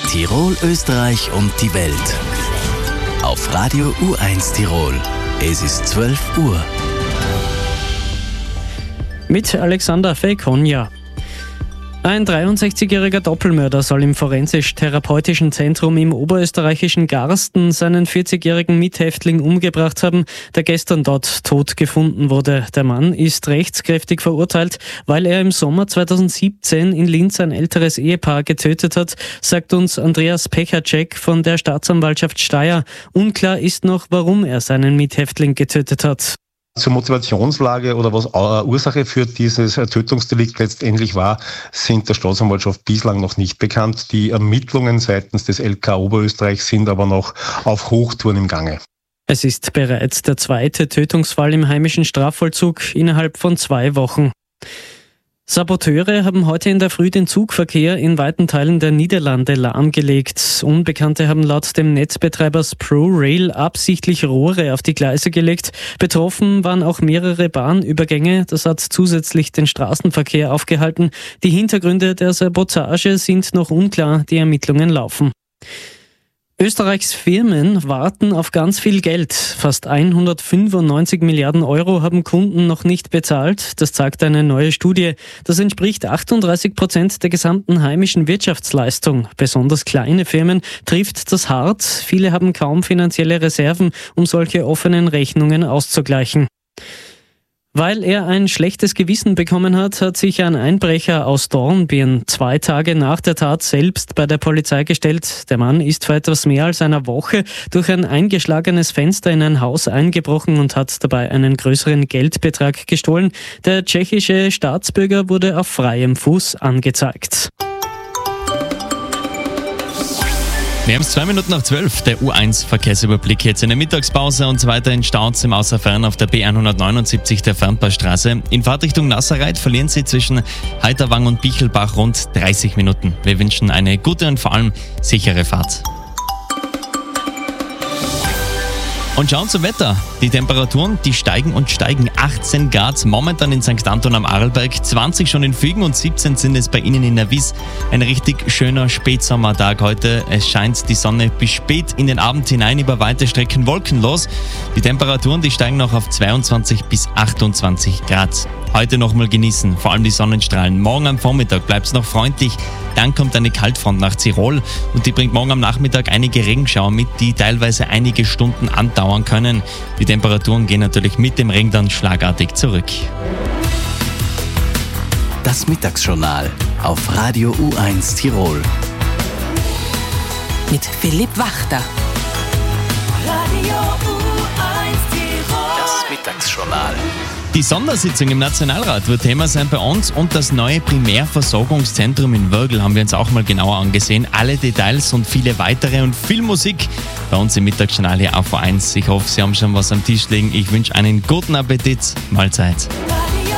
Tirol, Österreich und die Welt. Auf Radio U1 Tirol. Es ist 12 Uhr. Mit Alexander Fekonja. Ein 63-jähriger Doppelmörder soll im forensisch-therapeutischen Zentrum im oberösterreichischen Garsten seinen 40-jährigen Mithäftling umgebracht haben, der gestern dort tot gefunden wurde. Der Mann ist rechtskräftig verurteilt, weil er im Sommer 2017 in Linz ein älteres Ehepaar getötet hat, sagt uns Andreas Pechacek von der Staatsanwaltschaft Steyr. Unklar ist noch, warum er seinen Mithäftling getötet hat. Zur Motivationslage oder was Ursache für dieses Tötungsdelikt letztendlich war, sind der Staatsanwaltschaft bislang noch nicht bekannt. Die Ermittlungen seitens des LK Oberösterreich sind aber noch auf Hochtouren im Gange. Es ist bereits der zweite Tötungsfall im heimischen Strafvollzug innerhalb von 2 Wochen. Saboteure haben heute in der Früh den Zugverkehr in weiten Teilen der Niederlande lahmgelegt. Unbekannte haben laut dem Netzbetreibers ProRail absichtlich Rohre auf die Gleise gelegt. Betroffen waren auch mehrere Bahnübergänge. Das hat zusätzlich den Straßenverkehr aufgehalten. Die Hintergründe der Sabotage sind noch unklar. Die Ermittlungen laufen. Österreichs Firmen warten auf ganz viel Geld. Fast 195 Milliarden Euro haben Kunden noch nicht bezahlt. Das zeigt eine neue Studie. Das entspricht 38% der gesamten heimischen Wirtschaftsleistung. Besonders kleine Firmen trifft das hart. Viele haben kaum finanzielle Reserven, um solche offenen Rechnungen auszugleichen. Weil er ein schlechtes Gewissen bekommen hat, hat sich ein Einbrecher aus Dornbirn 2 Tage nach der Tat selbst bei der Polizei gestellt. Der Mann ist vor etwas mehr als einer Woche durch ein eingeschlagenes Fenster in ein Haus eingebrochen und hat dabei einen größeren Geldbetrag gestohlen. Der tschechische Staatsbürger wurde auf freiem Fuß angezeigt. Wir haben es 2 Minuten nach 12, der U1-Verkehrsüberblick jetzt in der Mittagspause und weiter in Staus im Außerfern auf der B179 der Fernpassstraße. In Fahrtrichtung Nasserreit verlieren Sie zwischen Heiterwang und Bichelbach rund 30 Minuten. Wir wünschen eine gute und vor allem sichere Fahrt. Und schauen zum Wetter. Die Temperaturen, die steigen und steigen. 18 Grad momentan in St. Anton am Arlberg, 20 schon in Fügen und 17 sind es bei Ihnen in der Wies. Ein richtig schöner Spätsommertag heute. Es scheint die Sonne bis spät in den Abend hinein, über weite Strecken wolkenlos. Die Temperaturen, die steigen noch auf 22 bis 28 Grad. Heute nochmal genießen, vor allem die Sonnenstrahlen. Morgen am Vormittag bleibt es noch freundlich. Dann kommt eine Kaltfront nach Tirol und die bringt morgen am Nachmittag einige Regenschauer mit, die teilweise einige Stunden andauern können. Die Temperaturen gehen natürlich mit dem Regen dann schlagartig zurück. Das Mittagsjournal auf Radio U1 Tirol. Mit Philipp Wachter. Radio U1 Tirol. Das Mittagsjournal. Die Sondersitzung im Nationalrat wird Thema sein bei uns und das neue Primärversorgungszentrum in Wörgl haben wir uns auch mal genauer angesehen. Alle Details und viele weitere und viel Musik bei uns im Mittagsjournal hier auf U1. Ich hoffe, Sie haben schon was am Tisch liegen. Ich wünsche einen guten Appetit. Mahlzeit.